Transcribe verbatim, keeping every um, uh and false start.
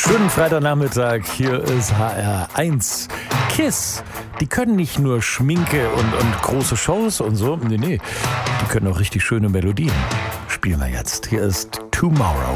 Schönen Freitagnachmittag, hier ist H R eins. KISS, die können nicht nur Schminke und, und große Shows und so, nee, nee, die können auch richtig schöne Melodien. Spielen wir jetzt. Hier ist Tomorrow.